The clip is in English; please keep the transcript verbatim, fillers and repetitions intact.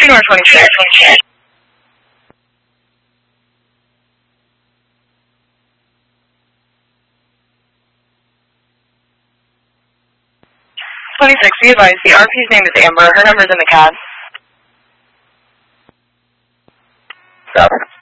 North twenty-six. twenty-six, be advised, the R P's name is Amber. Her number's in the cab. Seven.